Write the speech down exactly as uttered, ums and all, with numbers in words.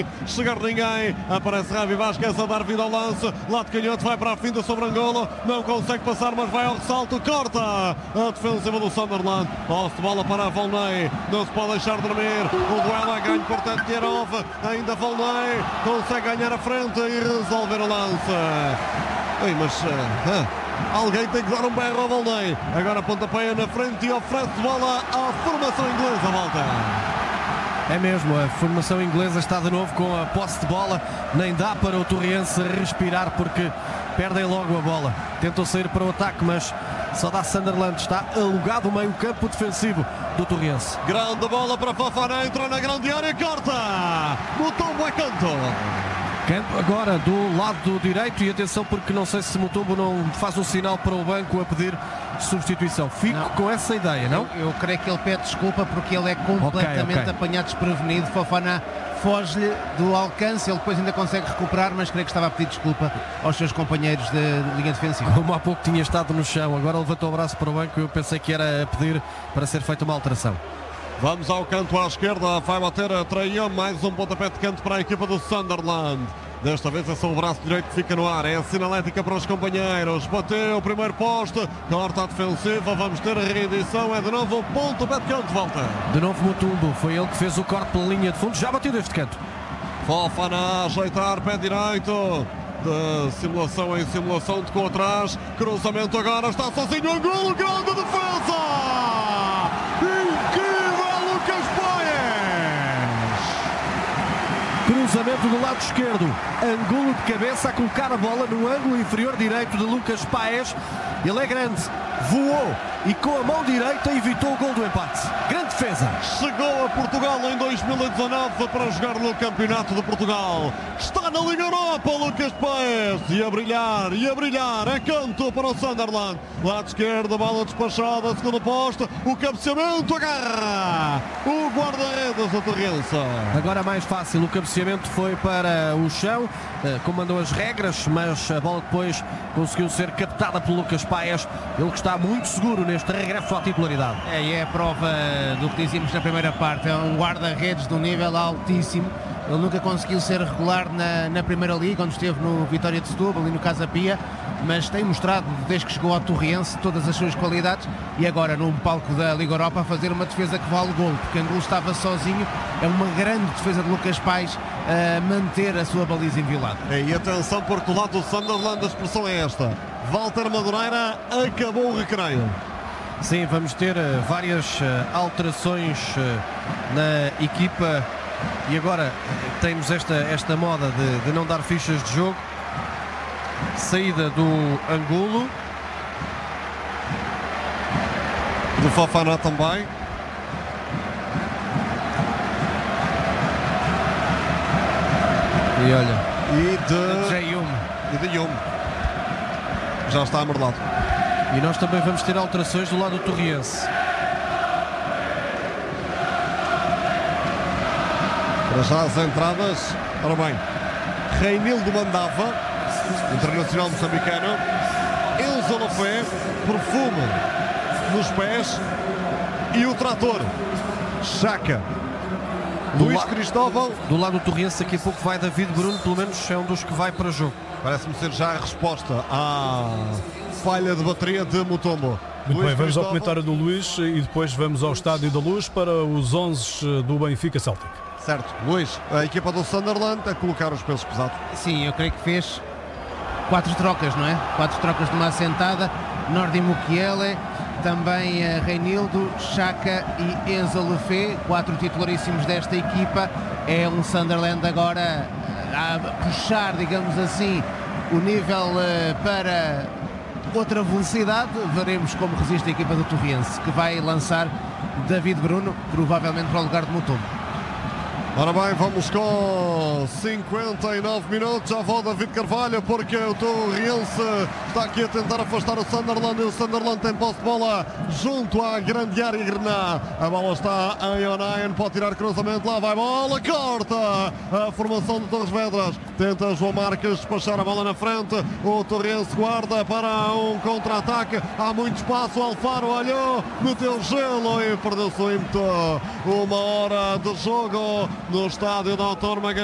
ninguém, chegar ninguém, aparece Ravi Vázquez a dar vida ao lance, lado canhoto, vai para a finta sobre Angola, não consegue passar, mas vai ao ressalto, corta a defensiva do Sunderland, posse de bola para Volney, não se pode deixar dormir, o duelo é ganho por Tantierov, ainda Volney, consegue ganhar a frente e resolver o lance. Ei, mas uh, alguém tem que dar um berro ao Volney, agora pontapeia na frente e oferece bola à formação inglesa, volta. É mesmo, a formação inglesa está de novo com a posse de bola, nem dá para o Torriense respirar porque perdem logo a bola. Tentam sair para o ataque, mas só dá Sunderland. Está alugado o meio campo defensivo do Torriense. Grande bola para Fofana, entrou na grande área, corta! Mutombo é canto. Canto agora do lado direito e atenção porque não sei se Mutombo não faz um sinal para o banco a pedir substituição. Fico não. com essa ideia, não? Eu, eu creio que ele pede desculpa porque ele é completamente okay, okay. apanhado desprevenido. Fofana foge-lhe do alcance, ele depois ainda consegue recuperar, mas creio que estava a pedir desculpa aos seus companheiros de linha defensiva. Como há pouco tinha estado no chão, agora levantou o braço para o banco e eu pensei que era a pedir para ser feita uma alteração. Vamos ao canto à esquerda, vai bater a Traoré, mais um pontapé de canto para a equipa do Sunderland. Desta vez é só o braço direito que fica no ar, é a sinalética para os companheiros. Bateu o primeiro poste, corta a defensiva, vamos ter a rendição, é de novo o pontapé de canto, volta. De novo Mutombo, foi ele que fez o corte pela linha de fundo, já bateu deste canto. Fofana a ajeitar, pé direito. De simulação em simulação, de com atrás, cruzamento agora, está sozinho, Angola, grande defesa! Incrível, Lucas Paes! Cruzamento do lado esquerdo, Angulo de cabeça a colocar a bola no ângulo inferior direito de Lucas Paes. Ele é grande, voou e com a mão direita evitou o gol do empate. Grande defesa. Chegou a Portugal em dois mil e dezanove para jogar no Campeonato de Portugal. Está na Liga Europa, Lucas Paes. E a brilhar, e a brilhar. É canto para o Sunderland. Lado esquerdo, bola despachada, segundo posto. O cabeceamento, agarra o guarda-redes do Torriense. Agora mais fácil, o cabeceamento foi para o chão, comandou as regras, mas a bola depois conseguiu ser captada por Lucas Paes. Ele que está muito seguro neste regresso à titularidade. É, e é a prova do que dizíamos na primeira parte. É um guarda-redes de um nível altíssimo. Ele nunca conseguiu ser regular na, na Primeira Liga, quando esteve no Vitória de Setúbal e no Casa Pia, mas tem mostrado, desde que chegou ao Torriense, todas as suas qualidades e agora num palco da Liga Europa a fazer uma defesa que vale gol, porque Angulo estava sozinho. É uma grande defesa de Lucas Paes a manter a sua baliza inviolada. E atenção, porque do lado do Sunderland a expressão é esta: Walter Madureira, acabou o recreio. Sim, vamos ter uh, várias uh, alterações uh, na equipa e agora uh, temos esta, esta moda de, de não dar fichas de jogo. Saída do Angulo, do Fofana também. E olha, e de Jayum. E de Yum. Já está amordado. E nós também vamos ter alterações do lado do Torriense. Para já as entradas. Ora bem, Reinildo Mandava, internacional moçambicano. Enzo Lopé, perfume nos pés. E o trator, Chaka. Do Luís la... Cristóvão. Do lado do Torriense daqui a pouco vai David Bruno, pelo menos é um dos que vai para jogo. Parece-me ser já a resposta à falha de bateria de Mutombo. Muito Luís bem, vamos Cristóvão. ao comentário do Luís e depois vamos ao Estádio da Luz para os onze do Benfica Celtic. Certo, Luís, a equipa do Sunderland a colocar os pesos pesados. Sim, eu creio que fez quatro trocas, não é? Quatro trocas de uma assentada. Nordi Mukiele, também uh, Reinildo, Chaka e Enzo Lefebvre, quatro titularíssimos desta equipa. É um Sunderland agora uh, a puxar, digamos assim, o nível uh, para outra velocidade. Veremos como resiste a equipa do Torriense, que vai lançar David Bruno, provavelmente para o lugar de Mutombo. Ora bem, vamos com cinquenta e nove minutos. Já volta David Carvalho, porque o Torriense está aqui a tentar afastar o Sunderland. E o Sunderland tem posse de bola junto à grande área Grená. A bola está em Onaien, pode tirar cruzamento. Lá vai bola, corta a formação de Torres Vedras. Tenta João Marques despachar a bola na frente. O Torriense guarda para um contra-ataque. Há muito espaço. O Alfaro olhou, meteu gelo e perdeu-se o ímpeto. Uma hora de jogo no estádio da Autónoma.